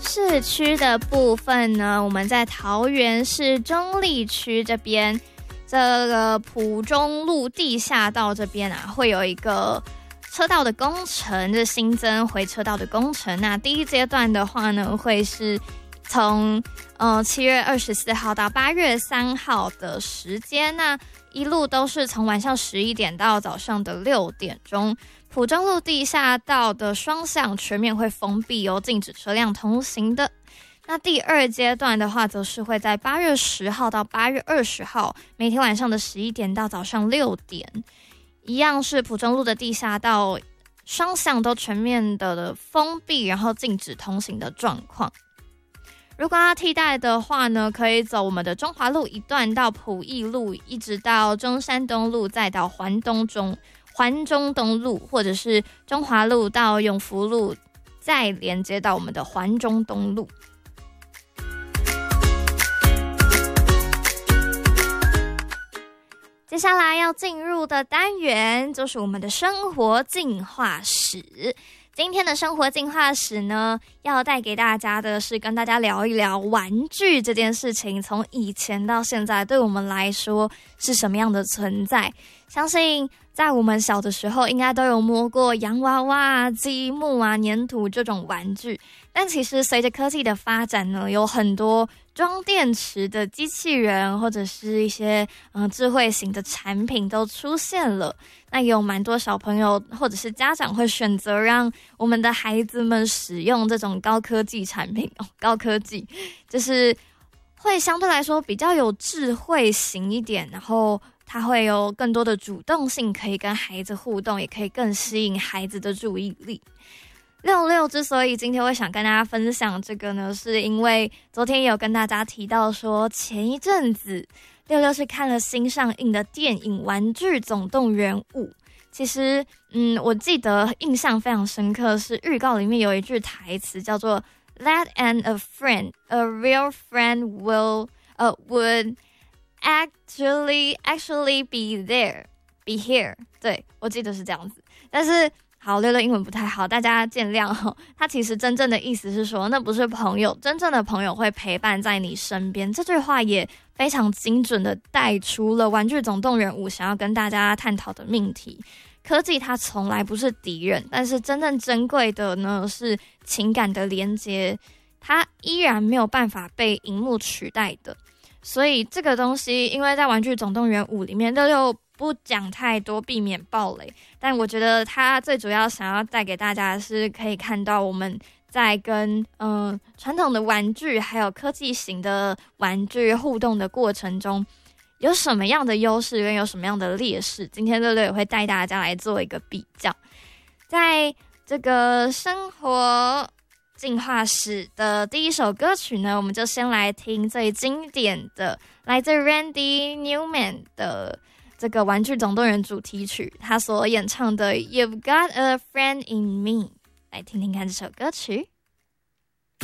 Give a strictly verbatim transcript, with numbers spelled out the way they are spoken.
市区的部分呢，我们在桃园市中坜区这边，这个埔中路地下道这边啊，会有一个车道的工程，这新增回车道的工程。那第一阶段的话呢，会是从呃七月二十四号到八月三号的时间，那一路都是从晚上十一点到早上的六点钟。埔中路地下道的双向全面会封闭哦，禁止车辆通行的。那第二阶段的话，则是会在八月十号到八月二十号，每天晚上的十一点到早上六点，一样是埔中路的地下道双向都全面的封闭，然后禁止通行的状况。如果要替代的话呢，可以走我们的中华路一段到埔义路，一直到中山东路，再到环东中环中东路，或者是中华路到永福路，再连接到我们的环中东路。接下来要进入的单元就是我们的生活进化史。今天的生活进化史呢，要带给大家的是跟大家聊一聊玩具这件事情，从以前到现在对我们来说是什么样的存在。相信在我们小的时候应该都有摸过洋娃娃啊、积木啊、粘土这种玩具，但其实随着科技的发展呢，有很多装电池的机器人或者是一些嗯、呃、智慧型的产品都出现了。那也有蛮多小朋友或者是家长会选择让我们的孩子们使用这种高科技产品哦，高科技就是会相对来说比较有智慧型一点，然后它会有更多的主动性，可以跟孩子互动，也可以更吸引孩子的注意力。六六之所以今天会想跟大家分享这个呢，是因为昨天也有跟大家提到说，前一阵子六六是看了新上映的电影《玩具总动员五》。其实，嗯，我记得印象非常深刻，是预告里面有一句台词叫做 "Let and a friend, a real friend will, uh, would actually actually be there, be here." 对，我记得是这样子，但是。好，六六英文不太好，大家见谅哦。他其实真正的意思是说，那不是朋友，真正的朋友会陪伴在你身边。这句话也非常精准的带出了《玩具总动员五》想要跟大家探讨的命题。科技它从来不是敌人，但是真正珍贵的呢是情感的连接，它依然没有办法被荧幕取代的。所以这个东西，因为在《玩具总动员五》里面，六六不讲太多，避免爆雷。但我觉得他最主要想要带给大家的是，可以看到我们在跟嗯传统的玩具还有科技型的玩具互动的过程中，有什么样的优势跟有什么样的劣势。今天六六也会带大家来做一个比较。在这个生活进化史的第一首歌曲呢，我们就先来听最经典的，来自 Randy Newman 的这个《玩具总动员》主题曲，他所演唱的 You've Got a Friend in Me， 来听听看这首歌曲。